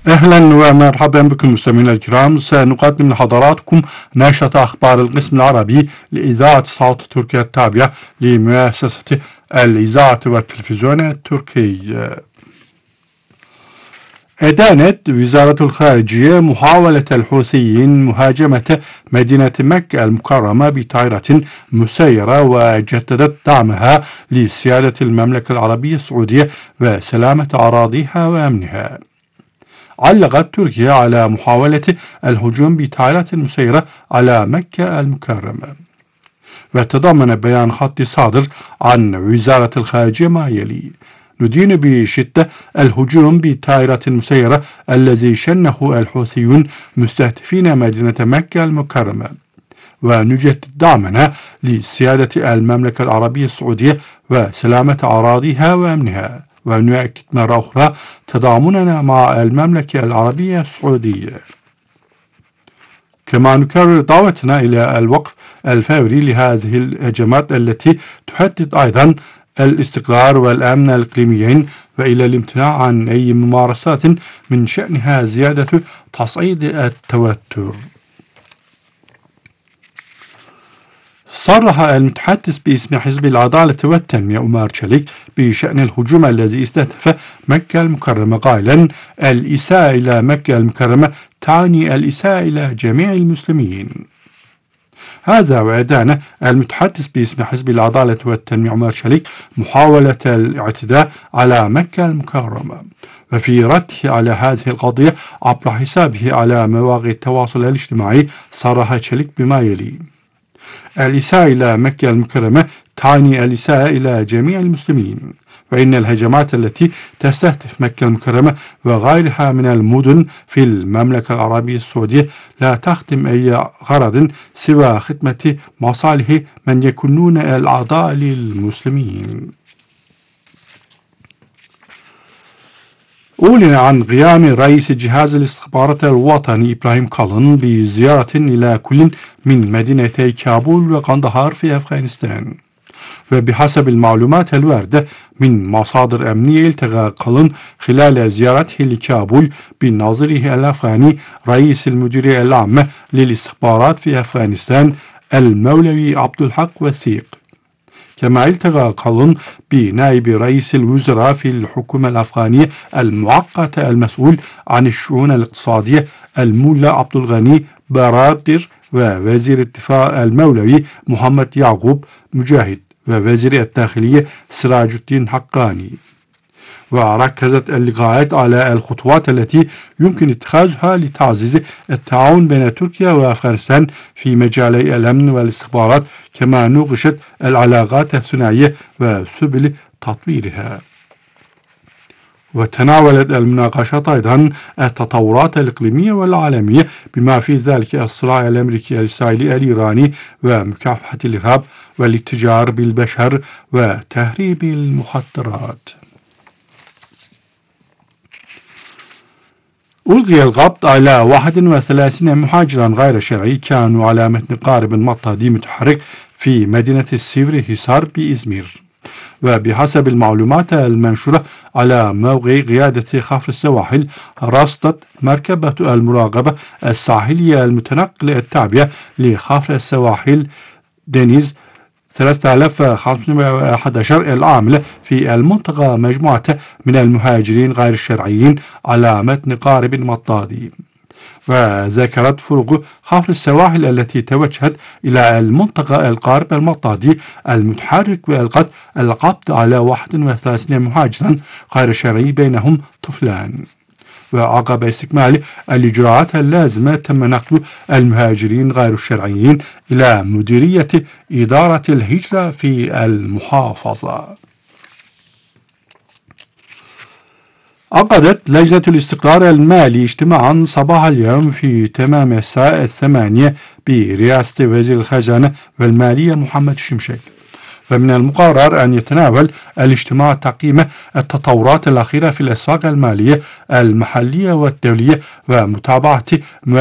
أهلا ومرحبا بكم مستمعينا الكرام. سنقدم لحضراتكم نشرة أخبار القسم العربي لإذاعة صوت تركيا التابعة لمؤسسة الإذاعة والتلفزيون التركي. أدانت وزارة الخارجية محاولة الحوثيين مهاجمة مدينة مكة المكرمة بطائرة مسيرة، وجددت دعمها لسيادة المملكة العربية السعودية وسلامة أراضيها وأمنها. علقت تركيا على محاولة الهجوم بطائرة مسيرة على مكة المكرمة. وتضمن بيان خطي صادر عن وزارة الخارجية ما يلي: ندين بشدة الهجوم بطائرة مسيرة الذي شنه الحوثيون مستهدفين مدينة مكة المكرمة، ونجدد دعمنا لسيادة المملكة العربية السعودية وسلامة أراضيها وأمنها، ونؤكد مرة أخرى تضامننا مع المملكة العربية السعودية. كما نكرر دعوتنا إلى الوقف الفوري لهذه الهجمات التي تهدد أيضا الاستقرار والأمن الإقليميين، وإلى الامتناع عن أي ممارسات من شأنها زيادة تصعيد التوتر. صرح المتحدث باسم حزب العدالة والتنمية أمار شليك بشأن الهجوم الذي استهدف مكة المكرمة قائلا: الإساءة إلى مكة المكرمة تعني الإساءة إلى جميع المسلمين. هذا وأدان المتحدث باسم حزب العدالة والتنمية أمار شليك محاولة الاعتداء على مكة المكرمة. وفي رده على هذه القضية عبر حسابه على مواقع التواصل الاجتماعي، صرح شليك بما يلي: الإساءة إلى مكة المكرمة تعني الإساءة إلى جميع المسلمين، وإن الهجمات التي تستهدف مكة المكرمة وغيرها من المدن في المملكة العربية السعودية لا تخدم أي غرض سوى خدمة مصالح من يكونون الأعداء للمسلمين. أعلن عن قيام رئيس جهاز الاستخبارات الوطني إبراهيم كالن بزيارة إلى كل من مدينتي كابول وقندهار في أفغانستان. وبحسب المعلومات الواردة من مصادر أمنية، التقى كالن خلال زيارته لكابول بناظره الأفغاني رئيس المديرية العامة للاستخبارات في أفغانستان المولوي عبد الحق وثيق. كما التقى كالن بنائب رئيس الوزراء في الحكومة الأفغانية المؤقتة المسؤول عن الشؤون الاقتصادية المولى عبد الغني بارادر، ووزير الدفاع المولوي محمد يعقوب مجاهد، ووزير الداخلية سراج الدين حقاني. وركزت اللقاءات على الخطوات التي يمكن اتخاذها لتعزيز التعاون بين تركيا وأفغانستان في مجالي الأمن والاستخبارات، كما ناقشت العلاقات الثنائية وسبل تطويرها. وتناولت المناقشات أيضا التطورات الإقليمية والعالمية، بما في ذلك الصراع الأمريكي الإسرائيلي الإيراني ومكافحة الإرهاب والاتجار بالبشر وتهريب المخدرات. ألغي القبض على 31 مهاجرا غير شرعي كانوا على متن قارب مطادي متحرك في مدينة السيفري هيسار بإزمير. وبحسب المعلومات المنشورة على موقع قيادة خفر السواحل، رصدت مركبة المراقبة الساحلية المتنقلة التابعة لخفر السواحل دينيز 3511 العاملة في المنطقة مجموعة من المهاجرين غير الشرعيين على متن قارب مطادي. وذكرت فرق خفر السواحل التي توجهت إلى المنطقة القارب المطادي المتحرك وألقت القبض على 31 مهاجرا غير شرعي بينهم طفلان. وعقب استكمال الإجراءات اللازمة تم نقل المهاجرين غير الشرعيين إلى مديرية إدارة الهجرة في المحافظة. عقدت لجنة الاستقرار المالي اجتماعا صباح اليوم في تمام الساعة 8 برئاسة وزير الخزانة والمالية محمد شمشك. ومن المقرر أن يتناول الاجتماع تقييم التطورات الأخيرة في الأسواق المالية المحلية والدولية ومتابعة